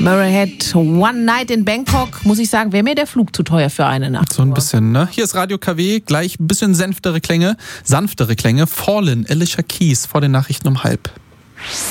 Murray Head, One Night in Bangkok. Muss ich sagen, wäre mir der Flug zu teuer für eine Nacht. So ein bisschen, ne? Hier ist Radio KW, gleich ein bisschen sanftere Klänge. Fallen, Alicia Keys vor den Nachrichten um 12:30.